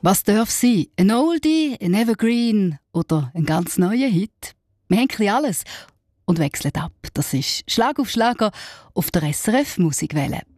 Was darf sein? Ein Oldie, ein Evergreen oder ein ganz neuer Hit? Wir haben ein bisschen alles und wechseln ab. Das ist Schlag auf Schlager auf der SRF Musikwelle.